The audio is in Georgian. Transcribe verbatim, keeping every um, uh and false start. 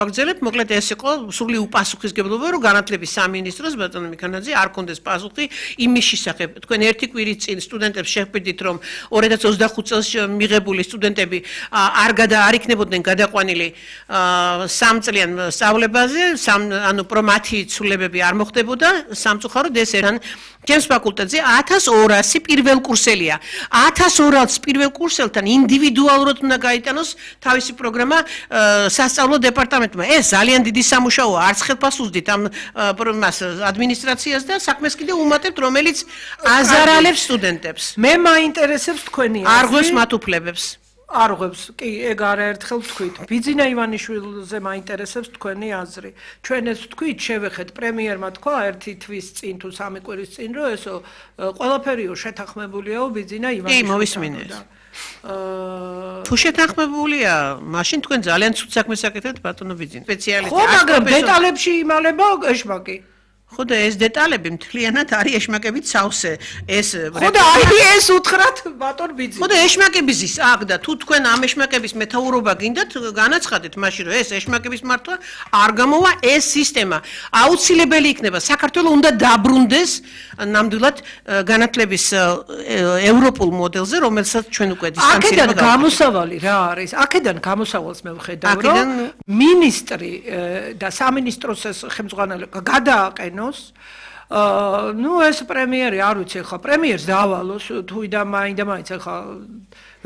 აგზელებ მოკლედ ეს იყო სრული უპასუხისმგებლობა რომ განათლების სამინისტროს ბატონო მიქანაძე არ კონდეს პასუხი იმის შესახებ თქვენ ერთი კვირის წინ სტუდენტებს შეხვდით რომ ორი ათას ოცდახუთ წელს მიღებული სტუდენტები არ გადა არ იქნებოდნენ გადაყვანილი სამწლიან სწავლებაზე ანუ პრო მათი ცვლილებები არ მოხდებოდა სამწუხაროდ ეს ერან ჩემს ფაკულტეტზე ათას ორასი პირველ კურსელია ათას ორასი პირველ კურსელთან ინდივიდუალურად უნდა გაიტანოს თავისი პროგრამა სასწავლო დეპარტამენტმა ეს ძალიან დიდი სამუშაოა არც ხელფასუძდით ამ პროგრამას ადმინისტრაციას და საქმეს კიდე უმატებთ რომელიც აზარალებს სტუდენტებს მე მაინტერესებს თქვენი არ ღვევს მათ უფლებებს არ ღვევს კი ეგ არაერთხელ ვთქვით ბიძინა ივანიშვილზე მაინტერესებს თქვენი აზრი ჩვენ ეს ვთქვით შევეხეთ პრემიერმა თქვა ერთი თვის წინ თუ სამი კვირის წინ რომ ესო ყველაფერიო შეთანხმებულია ბიძინა ივანიშვილთან კი მოვისმინეთ თუ შეთანხმებულია მაშინ თქვენ ძალიან ცუდ საქმეს აკეთებთ ბატონო ბიძინა სპეციალისტი ხო მაგრამ დეტალებში იმალება ეშმაკი ხო და ეს დეტალები მთლიანად არის ეშმაკებით სავსე ეს ხო და აი ეს უთხრათ ბატონ ბიძინა ხო და ეშმაკების ის აქ და თუ თქვენ ამ ეშმაკების მეთაურობა გინდათ განაცხადეთ მაშინ რომ ეს ეშმაკების მართვა არ გამოვა ეს სისტემა აუცილებელი იქნება საქართველოს უნდა დაბრუნდეს ნამდვილად განათლების ევროპულ მოდელზე რომელსაც ჩვენ უკვე დისტანცირება აქედან გამოსავალი რა არის აქედან გამოსავალს მე ვხედავ რომ მინისტრი და სამინისტროს ხელმძღვანელი გადააყენო ну ეს პრემიერი არ ვიცი ხა პრემიერს დავალოს თუ და მაინდა მაინც ხა